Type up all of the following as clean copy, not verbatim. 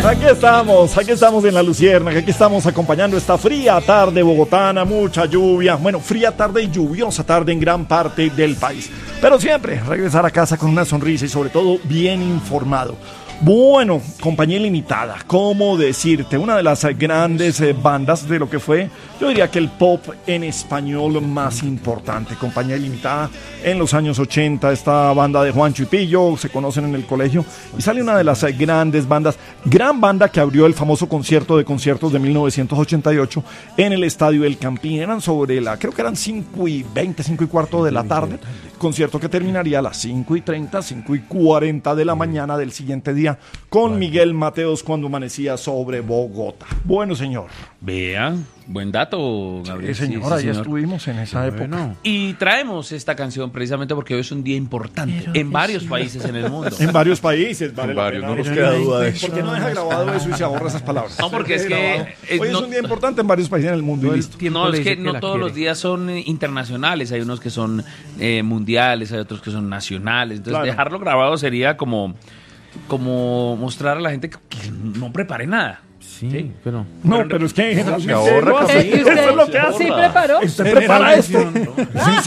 Aquí estamos en La Luciérnaga, aquí estamos acompañando esta fría tarde bogotana, mucha lluvia, bueno, fría tarde y lluviosa tarde en gran parte del país. Pero siempre regresar a casa con una sonrisa y sobre todo bien informado. Bueno, Compañía Ilimitada, ¿cómo decirte? Una de las grandes bandas de lo que fue, yo diría que el pop en español más importante. Compañía Ilimitada en los años 80, esta banda de Juancho y Pillo, se conocen en el colegio, y sale una de las grandes bandas, gran banda que abrió el famoso concierto de conciertos de 1988 en el Estadio El Campín. Eran creo que eran 5:20, 5:15 de la tarde, concierto que terminaría a las 5:30, 5:40 de la mañana del siguiente día, con Miguel Mateos cuando amanecía sobre Bogotá. Bueno, señor. Vea, buen dato, Gabriel. Sí, señor, ahí estuvimos en esa época. Y traemos esta canción precisamente porque hoy es un día importante en varios países en el mundo. En varios países, vale la pena. No nos queda duda de eso. ¿Por qué no deja grabado eso y se ahorra esas palabras? No, porque es que... hoy es un día importante en varios países en el mundo y listo. No, es que no todos los días son internacionales. Hay unos que son mundiales, hay otros que son nacionales. Entonces, claro, dejarlo grabado sería como mostrar a la gente que no prepare nada. Sí, pero... No, pero es que se ahorra. Eso es lo que hace. ¿Sí preparó? ¿Usted prepara esto? ¿En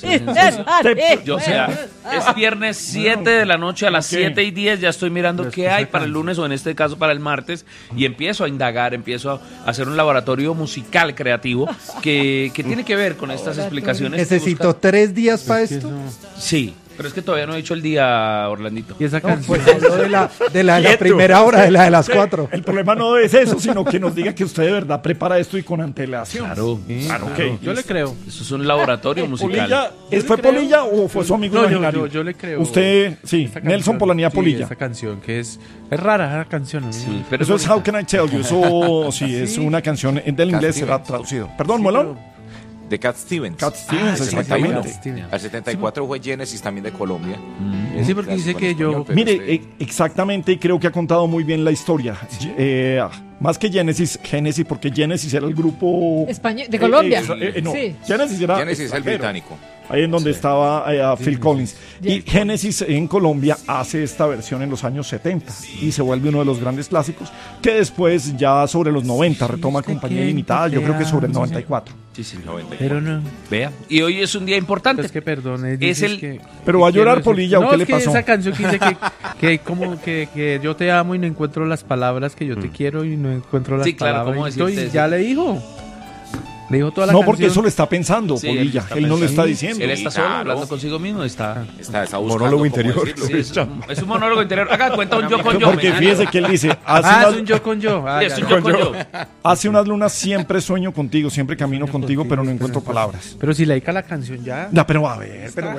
serio? O sea, es viernes 7 de la noche, a las 7:10 ya estoy mirando qué hay para el lunes o en este caso para el martes y empiezo a indagar, empiezo a hacer un laboratorio musical creativo que tiene que ver con estas explicaciones. ¿Necesito 3 días para esto? Sí. Pero es que todavía no he dicho el día, Orlandito. Y esa canción de la primera hora, de las 4. El problema no es eso, sino que nos diga que usted de verdad prepara esto y con antelación. Claro, okay. Yo le creo. Eso es un laboratorio musical. ¿Fue Polilla o fue su amigo imaginario? Yo le creo. Usted, sí, Nelson Polanía Polilla. Esa canción que es rara, esa canción. ¿No? Sí, pero eso es How Can I Tell You. Eso sí, es una canción del inglés, será traducido. Perdón, sí, Molón. De Cat Stevens. Cat Stevens, exactamente. Al 74 fue Genesis también de Colombia. Sí, porque dice que yo... Mire, exactamente, y creo que ha contado muy bien la historia. Sí. Más que Genesis, porque Genesis era el grupo... Español, de Colombia. No, sí. Genesis es el británico. Ahí en donde estaba Phil Collins. Y Genesis en Colombia hace esta versión en los años 70 y se vuelve uno de los grandes clásicos que después ya sobre los 90 retoma Compañía Ilimitada, yo creo que sobre el 94. Sí, 94. Pero no. Vea. Y hoy es un día importante. Es que perdone. Pero va a llorar Polilla, ¿o qué le pasó? No, esa canción que dice que como que yo te amo y no encuentro las palabras, que yo te quiero y no encuentro las palabras. ¿Cómo decirte ya le dijo. Le dijo toda la canción. Porque eso lo está pensando, Polilla. Él no lo está diciendo. Él está solo hablando consigo mismo. Está monólogo interior. Sí, es un monólogo interior. Haga cuenta un yo con yo. Porque fíjese que él dice... es un yo con yo. Es un yo con yo. Hace unas lunas siempre sueño contigo, siempre camino contigo, pero no encuentro palabras. Pero si le dedica la canción ya... No, pero a ver, pero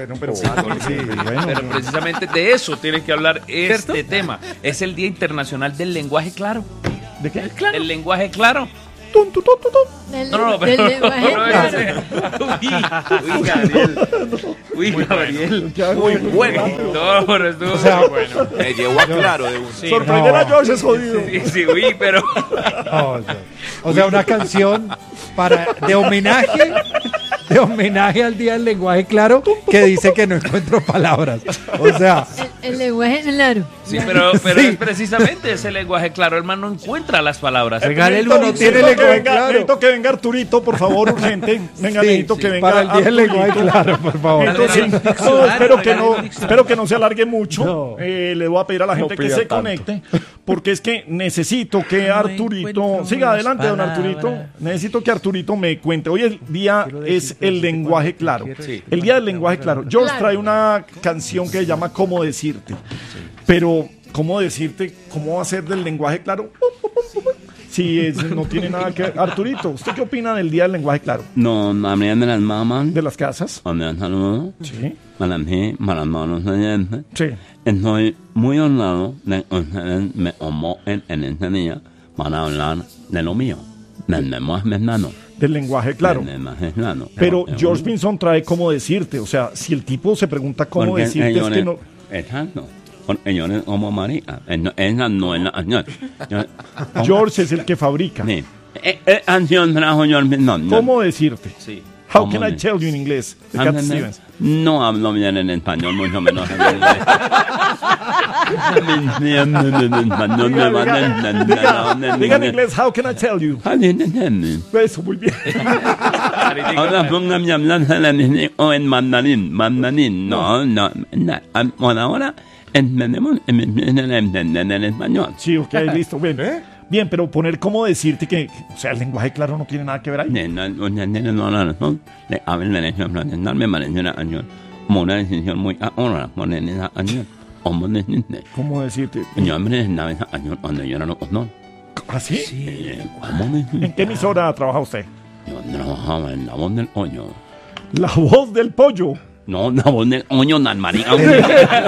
precisamente de eso tiene que hablar este tema. Es el Día Internacional del Lenguaje Claro. ¿De qué? El lenguaje claro. No, del lenguaje claro. Uy, Gabriel. Muy bueno. No, pero estuvo muy bueno. Me llevó a claro de uno. Sorprender a George es jodido. Sí, uy, pero... O sea, una canción de homenaje al Día del Lenguaje Claro, que dice que no encuentro palabras. O sea... El lenguaje claro. Sí, pero es precisamente ese lenguaje claro. El man no encuentra las palabras. Regálelo, no tiene lenguaje claro. Necesito que venga Arturito, por favor, urgente. Venga, necesito que venga para el Día del Lenguaje Claro, por favor. Entonces, espero que no se alargue mucho. No. Le voy a pedir a la gente que se conecte, porque es que necesito que Arturito... Siga adelante, don Arturito. Necesito que Arturito me cuente. Hoy el día es el lenguaje claro. El Día del Lenguaje Claro. George trae una canción que se llama ¿Cómo decirte? Pero, ¿cómo decirte? ¿Cómo va a ser del lenguaje claro? Si no tiene nada que ver. Arturito, ¿usted qué opina del Día del Lenguaje Claro? No, habría de las mamás. ¿De las casas? Hola, saludos. Sí. Para mí, para los oyentes. Sí. Estoy muy honrado de que ustedes me convoquen en este día para hablar de lo mío, del lenguaje mexicano. Del lenguaje claro. Del lenguage claro. Pero George Pinson trae cómo decirte. O sea, si el tipo se pregunta cómo decirte, es que no... Exacto. Ellos como marica. Esa no es la canción. George es el que fabrica. Sí. Canción trajo George Pinson. ¿Cómo decirte? Sí. How can I tell you in inglés? De Cat Stevens. No hablo bien en español, mucho menos en inglés. Diga en inglés, how can I tell you? Eso, muy bien. Ahora póngame a hablar en mandarín. No, por ahora entendemos en español. Sí, ok, listo, bien. Bien, pero poner cómo decirte que, o sea, el lenguaje claro no tiene nada que ver ahí. Una decisión muy ahora, ¿Cómo decirte? ¿Ah, sí? ¿En qué emisora trabaja usted? Yo trabajaba en La Voz del Hoyo. La Voz del Pollo. No, La Voz del Hoyo, Nanmarín. Del hoyo.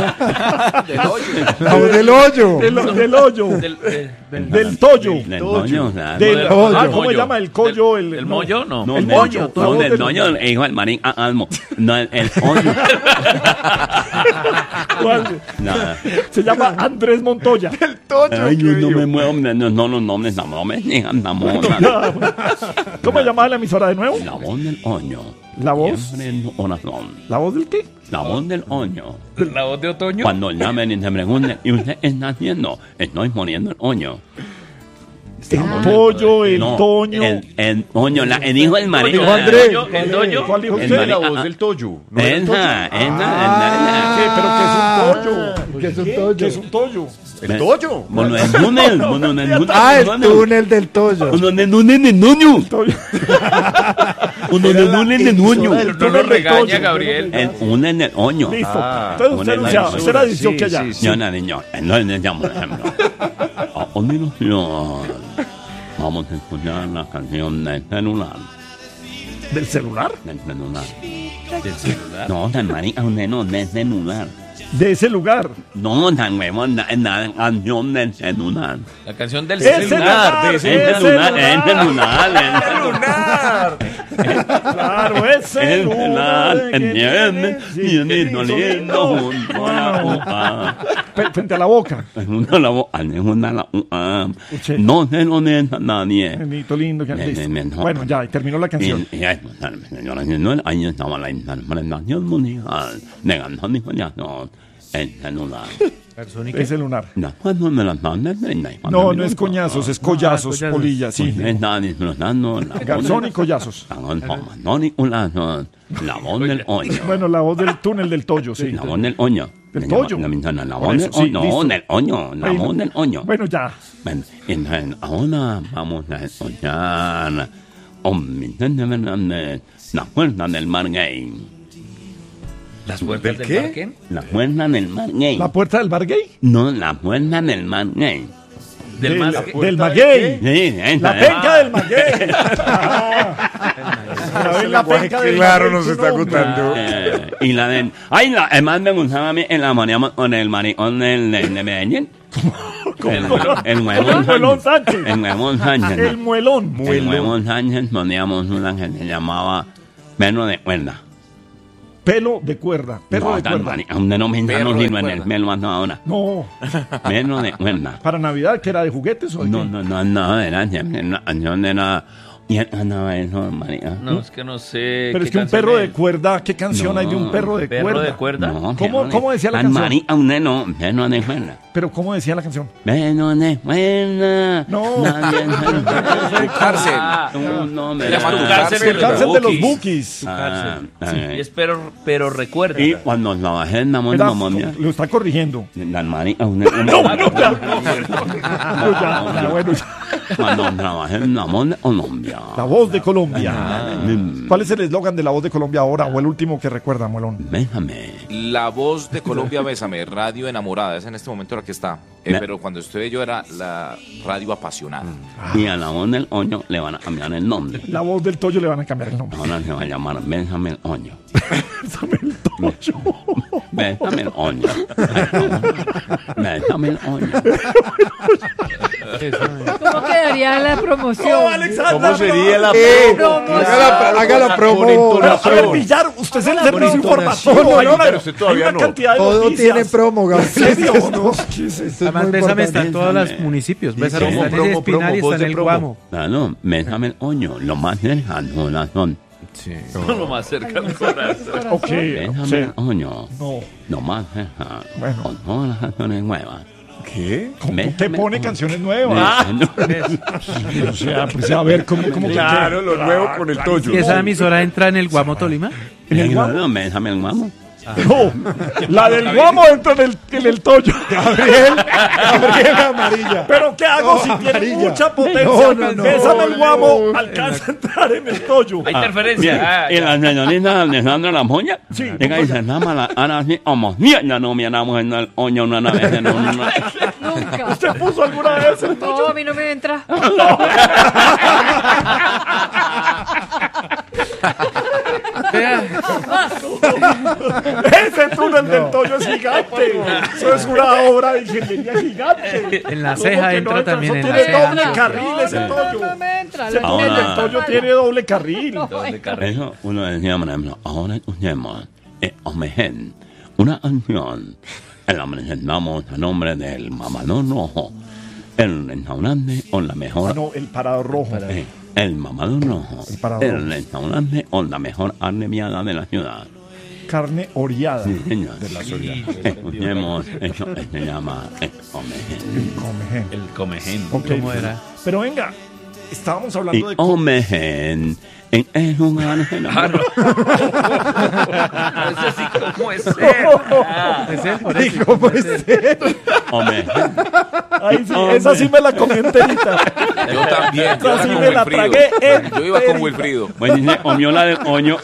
La voz del hoyo. Del hoyo. Del Toyo. Del Hoyo, Del Pollo. ¿cómo se llama? ¿El collo? ¿El mollo? No. No, El del Moño. no, del Hoyo, hijo del Marín Almo. No, el Hoyo. ¿Cuál? Nada. Se llama Andrés Montoya. Ay, yo no me muevo, no los nombres, no me digan, ¿Cómo se llamaba la emisora de nuevo? La Voz del Hoyo. ¿La voz? Siempre en oración. ¿La voz del qué? La Voz del Hoyo. ¿La voz de otoño? Cuando llamen y se pregunten, ¿y usted está haciendo? Estoy poniendo el hoyo. El pollo, el No, toño. el hoyo, el hijo del marido. Toño, Andrés. ¿El doño? ¿Cuál dijo El usted? marido. La voz del Toyo. ¿No era el Esa. ¿Qué? ¿Pero qué es un pollo? ¿Qué es un toyo? ¿Qué es un toyo? El Toyo. Bueno, el túnel. Ah, el túnel del toyo. Uno de túnel de nuño. Toyo. Uno de túnel de nuño. No lo regaña, Gabriel. El túnel del hoyo. Listo. Ah, Entonces usted anunciaba, usted era dicho que allá. Yo no, niño. No le llamo, por ejemplo. A continuación, vamos a escuchar la canción del celular. ¿Del celular? Del celular. ¿Del celular? No, tan marica, no, del celular. De ese lugar. No, tan huevón, la canción del celular. La canción del ¡El celular. El celular, el celular. Claro, ese El celular, el nieve, lindo, lindo, junto a la boca. Frente a la boca. Junto a la boca, junto a la boca. No se lo neta nadie. Benito lindo. Listo. No. Bueno, ya, y terminó la canción. Y ahí estaba la interpretación musical de Antonio Collazo, el celular. Ese lunar. Después no me las mandes, No, no es coñazos, es collazos, collazos. polilla, sí. Está disfrutando Garzón y collazos. la voz del hoyo. Bueno, la voz del túnel del Toyo, sí. La voz del hoyo. ¿Del Toyo? La Por voz eso, del sí, hoyo. No, listo. del hoyo. La Ahí, voz del hoyo. Bueno, ya. Bueno, entonces, ahora vamos a escuchar La Puerta del Mar Gay. ¿Las puertas del qué? parque? La Puerta del Mar Gay. ¿La puerta del bar gay? No, La Puerta del Mar Gay. Del mar que- Del maguey. Sí, esa La es. penca del maguey. La penca del Claro, maguey, nos su está nombre. contando. Y la de... Ay, además me gustaba a mí en la maníamos con el maricón de Medellín. El Muelón Sánchez. El Muelón Sánchez. El muelón. El Muelón Sánchez poníamos una que se llamaba Perro de Cuerda. Pelo de cuerda. Perro No, de tan cuerda. marica, donde no me Perro no de sirve en el cuerda. pelo hasta ahora. No, Perro de Cuerda. para Navidad, que era de juguetes o de No, qué? no, era siempre una canción de la... Y él andaba eso, marica. No, es que no sé. Pero qué es que un canción perro de es. cuerda, ¿qué canción No, hay de un perro de ¿Perro cuerda? de cuerda? No, ¿Cómo decía la Tan canción? marica, un neno, perro de cuerda. Pero ¿cómo decía la canción? Perro de cuerda. No. Nadie Tu cárcel. No, me Se llama da- Tu cárcel cárcel. El cárcel de los Bukis. Bukis. Ah, Y es pero recuerda. Y cuando trabajé en la Era- Colombia, lo está corrigiendo. la marica, un Ya, bueno, ya. cuando trabajé en la Colombia. La voz de Colombia. Mm, ¿Cuál es el eslogan de la voz de Colombia ahora o el último que recuerda, Muelón? Déjame. La voz de Colombia, Bésame, radio enamorada, es en este momento la que está. Pero cuando estuve yo era la radio apasionada. Y a la voz del hoyo le van a cambiar el nombre. La voz del Toyo le van a cambiar el nombre. Ahora se va a llamar Bésame el hoyo. Bésame el Toyo. Bésame el hoyo. Bésame el hoyo. ¿Cómo quedaría la promoción? ¿Cómo sería la Haga la promo. A ver, Villar, usted es el servicio informativo. Hay una, pero usted todavía hay una no. cantidad de Todo noticias. tiene promo, ¿En serio? Gabriel. No, ¿qué es esto? Además, muy Bésame está importante. en todos los municipios. Bésame promo, está en el Espinal y voz está en de el promo. Guamo. Claro, Bésame el hoyo. Lo más cercano son Sí. Lo más cerca al corazón. Ok, Déjame, oño. no. No más, Bueno. con todas las canciones nuevas. ¿Qué? ¿Cómo te Déjame, pone oño. canciones nuevas? O sea, pues a ver, ¿cómo Claro, lo nuevo con el Toyo. ¿Y esa emisora entra en el Guamo Tolima? ¿En el Guamo? No, déjame el Guamo. No, la del Guamo entra en el Toyo. Gabriel amarilla. Pero ¿qué hago si tiene amarilla. mucha potencia? No. Bésame el Guamo, alcanza a entrar en el Toyo. Hay interferencia. Y la señorita Alejandra Lamoya, Sí. llega y se llama la Ana así, como, ya no miramos en el oño una vez. Nunca. ¿Usted puso alguna vez el Toyo? No, a mí no me entra. Ese túnel del Toyo es gigante. Eso es una obra de ingeniería gigante. En la ¿Cómo ceja que entra no también, Eso en la tiene ceja. doble carril ese Toyo. No me entra. Ese La túnel Ahora- del Toyo tiene doble carril. Doble carrera. Eso uno decía, por ejemplo, ahora escuchemos Omegen, una canción en la presentamos a nombre del Mamador Rojo, el restaurante con la mejor... No, el parado rojo. El Mamador Rojo, El Parador. el restaurante con la mejor arneviada de la ciudad. Carne oreada. Sí, señor. Escuchemos, eso se llama Omegen. Comején. El comején. Ok. ¿Cómo era? Pero venga, estábamos Y hablando de... Omegen, en el lugar de la... Eso sí, ¿cómo es ser? Es él, por eso. ¿Cómo es eso? Omegen. Ahí sí, esa sí me la comí enterita. Yo también, yo Esa era sí como me la Wilfrido. tragué Yo iba enterita. con Wilfrido. Pues dice, omiola del oño,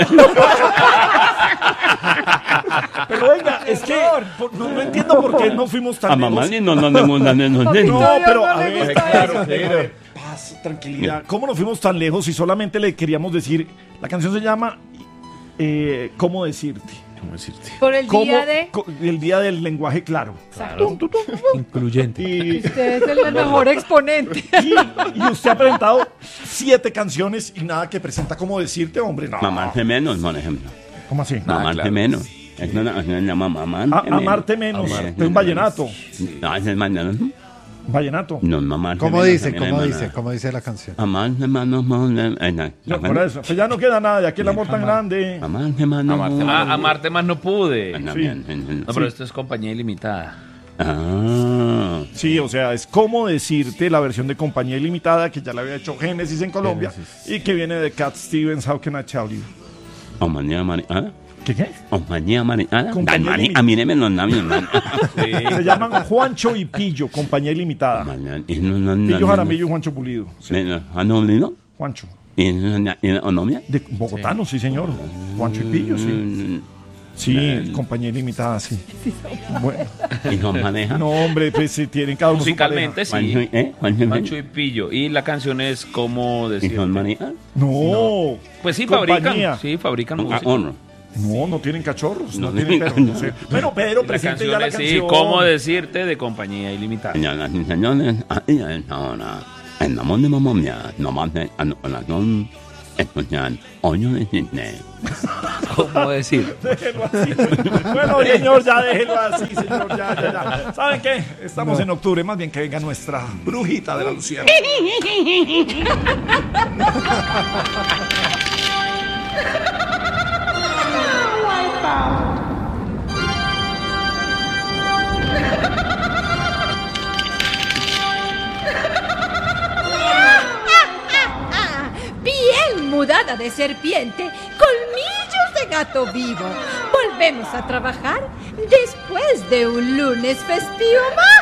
Pero venga, es que no entiendo por qué no fuimos tan a mamá lejos. ni no me gustan esos No, niños. pero a ver, claro, paz, tranquilidad. ¿Cómo nos fuimos tan lejos si solamente le queríamos decir? La canción se llama ¿Cómo decirte? Por el ¿Cómo? día de... El día del lenguaje claro. Incluyente. Y, Usted es el mejor exponente. y usted ha presentado 7 canciones y nada que presenta ¿Cómo decirte, hombre? No. Mamarte menos, por ejemplo. ¿Cómo así? Mamarte claro. menos. Es una canción que se llama Mamarte menos. Amarte menos. Amarte Es un vallenato. No, ese es vallenato. Vallenato. No, mamarte ¿Cómo menos dice? también ¿Cómo es dice? vallenato. ¿Cómo dice la canción? Amarte menos, No, por eso. Pues ya no queda nada. De aquí el amor tan grande. Amarte menos. Amarte más. Amarte más no pude. También. No, pero esto es compañía ilimitada. Ah. Sí, o sea, es como decirte la versión de Compañía Ilimitada que ya la había hecho Génesis en Colombia y que viene de Cat Stevens, How Can I Tell You. Compañía mariana. ¿Qué? Compañía mariana. Compañía A mí no me lo dan, hermano. Se llaman Juancho y Pillo, Compañía Ilimitada. Pillo Jaramillo y Juancho Pulido. Sí, ¿Han olido? Juancho. ¿Y Onomia? De Bogotano, sí, señor. Juancho y Pillo, sí. Sí, Compañía Ilimitada, sí. Bueno, ¿Y nos maneja? no, hombre, pues sí, tienen cada uno su Musicalmente pareja. sí. Juancho Mancho y Pillo. Y la canción es como ¿Y decir. son maneja? No. Pues sí, Compañía. fabrican. Sí, fabrican música. No tienen cachorros, no No tienen tienen perros. No sé. Bueno, Pedro, La presente canción ya la es, canción. sí, cómo decirte de compañía ilimitada. Señoras y señores, ahí es ahora. En la mano de mamá mía, nomás de anotación, escuchan Oño de Disney. ¿Cómo decir? Déjenlo así. Bueno, señor, ya déjenlo así, señor. Ya. ¿Saben qué? Estamos en octubre, más bien que venga nuestra brujita de la luciérnaga. Piel mudada de serpiente, colmillos de gato vivo. Volvemos a trabajar después de un lunes festivo.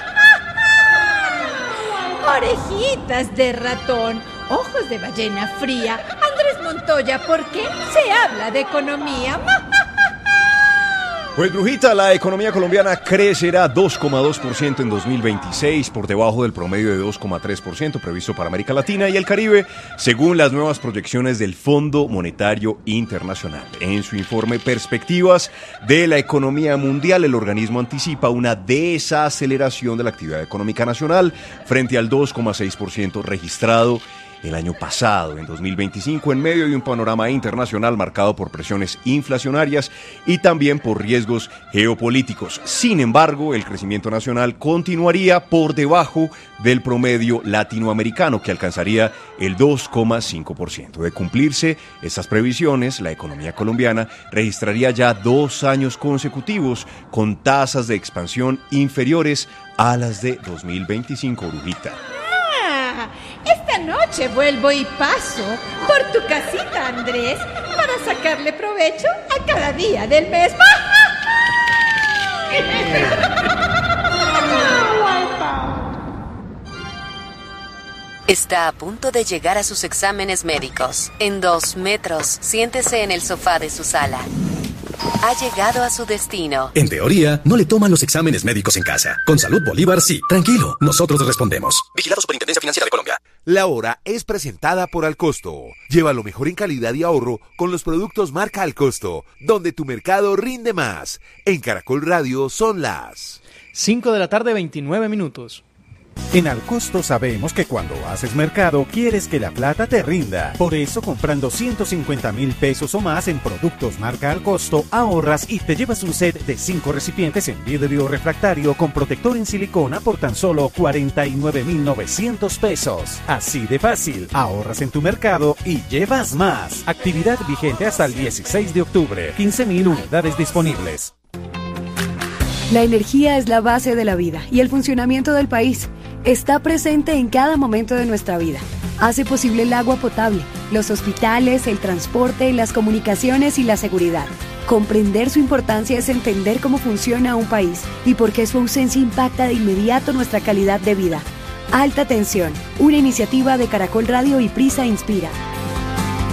Orejitas de ratón, ojos de ballena fría. Andrés Montoya, ¿por qué se habla de economía? Pues Brujita, la economía colombiana crecerá 2,2% en 2026, por debajo del promedio de 2,3% previsto para América Latina y el Caribe, según las nuevas proyecciones del Fondo Monetario Internacional. En su informe Perspectivas de la Economía Mundial, el organismo anticipa una desaceleración de la actividad económica nacional frente al 2,6% registrado el año pasado, en 2025, en medio de un panorama internacional marcado por presiones inflacionarias y también por riesgos geopolíticos. Sin embargo, el crecimiento nacional continuaría por debajo del promedio latinoamericano, que alcanzaría el 2,5%. De cumplirse estas previsiones, la economía colombiana registraría ya 2 años consecutivos con tasas de expansión inferiores a las de 2025, Brujita. Esta noche vuelvo y paso por tu casita, Andrés, para sacarle provecho a cada día del mes. Está a punto de llegar a sus exámenes médicos. En 2 metros, siéntese en el sofá de su sala. Ha llegado a su destino. En teoría, no le toman los exámenes médicos en casa. Con Salud Bolívar, sí. Tranquilo, nosotros respondemos. Vigilado Superintendencia Financiera de Colombia. La hora es presentada por Alcosto. Lleva lo mejor en calidad y ahorro con los productos marca Alcosto, donde tu mercado rinde más. En Caracol Radio son las 5 de la tarde, 29 minutos. En Alcosto sabemos que cuando haces mercado quieres que la plata te rinda. Por eso, comprando 150.000 pesos o más en productos marca Alcosto, ahorras y te llevas un set de 5 recipientes en vidrio refractario con protector en silicona por tan solo 49.900 pesos. Así de fácil, ahorras en tu mercado y llevas más. Actividad vigente hasta el 16 de octubre. 15.000 unidades disponibles. La energía es la base de la vida y el funcionamiento del país. Está presente en cada momento de nuestra vida. Hace posible el agua potable, los hospitales, el transporte, las comunicaciones y la seguridad. Comprender su importancia es entender cómo funciona un país y por qué su ausencia impacta de inmediato nuestra calidad de vida. Alta Tensión, una iniciativa de Caracol Radio y Prisa Inspira.